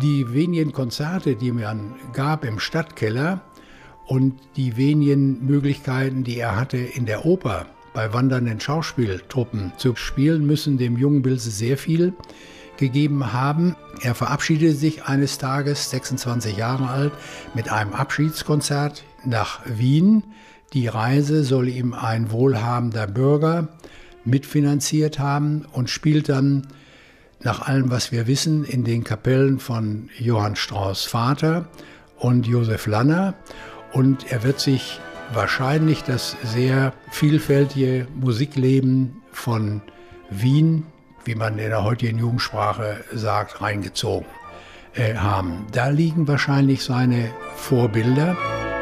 Die wenigen Konzerte, die man gab im Stadtkeller und die wenigen Möglichkeiten, die er hatte in der Oper bei wandernden Schauspieltruppen zu spielen, müssen dem jungen Bilse sehr viel gegeben haben. Er verabschiedete sich eines Tages, 26 Jahre alt, mit einem Abschiedskonzert nach Wien. Die Reise soll ihm ein wohlhabender Bürger mitfinanziert haben und spielt dann nach allem, was wir wissen, in den Kapellen von Johann Strauss Vater und Josef Lanner. Und er wird sich wahrscheinlich das sehr vielfältige Musikleben von Wien, wie man in der heutigen Jugendsprache sagt, reingezogen haben. Da liegen wahrscheinlich seine Vorbilder.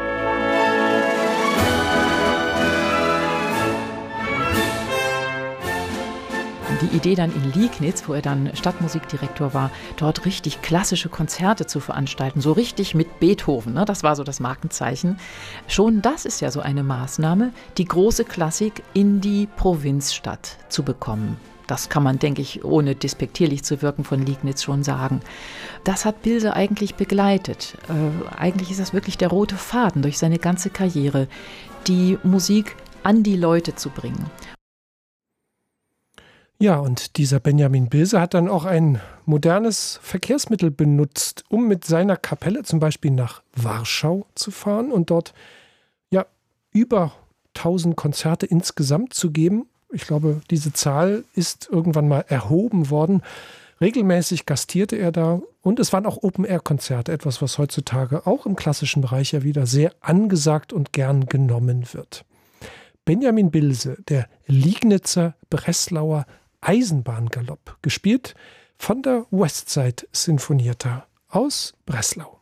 Die Idee dann in Liegnitz, wo er dann Stadtmusikdirektor war, dort richtig klassische Konzerte zu veranstalten, so richtig mit Beethoven, ne? Das war so das Markenzeichen. Schon das ist ja so eine Maßnahme, die große Klassik in die Provinzstadt zu bekommen. Das kann man, denke ich, ohne despektierlich zu wirken von Liegnitz schon sagen. Das hat Bilse eigentlich begleitet. Eigentlich ist das wirklich der rote Faden durch seine ganze Karriere, die Musik an die Leute zu bringen. Ja, und dieser Benjamin Bilse hat dann auch ein modernes Verkehrsmittel benutzt, um mit seiner Kapelle zum Beispiel nach Warschau zu fahren und dort ja über 1000 Konzerte insgesamt zu geben. Ich glaube, diese Zahl ist irgendwann mal erhoben worden. Regelmäßig gastierte er da und es waren auch Open-Air-Konzerte, etwas, was heutzutage auch im klassischen Bereich ja wieder sehr angesagt und gern genommen wird. Benjamin Bilse, der Liegnitzer Breslauer Eisenbahngalopp, gespielt von der Westside Sinfonietta aus Breslau.